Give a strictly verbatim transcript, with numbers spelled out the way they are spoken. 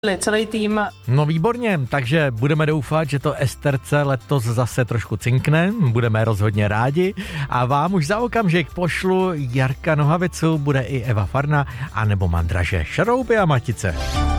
celý tým. No výborně, takže budeme doufat, že to Esterce letos zase trošku cinkne, budeme rozhodně rádi a vám už za okamžik pošlu Jarka Nohavicu, bude i Eva Farna, anebo Mandraže Šrouby a Matice.